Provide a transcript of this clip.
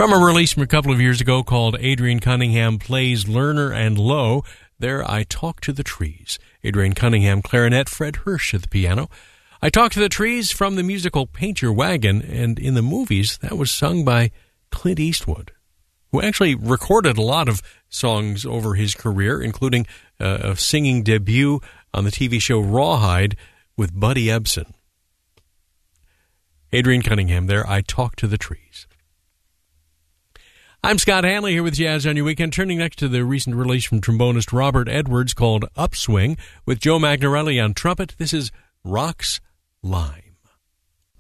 From a release from a couple of years ago called Adrian Cunningham Plays Lerner and Lowe, there I Talk to the Trees. Adrian Cunningham, clarinet, Fred Hirsch at the piano. I Talk to the Trees from the musical Paint Your Wagon, and in the movies, that was sung by Clint Eastwood, who actually recorded a lot of songs over his career, including a singing debut on the TV show Rawhide with Buddy Ebsen. Adrian Cunningham there, I Talk to the Trees. I'm Scott Hanley here with Jazz on Your Weekend, turning next to the recent release from trombonist Robert Edwards called Upswing with Joe Magnarelli on trumpet. This is Rock's Line.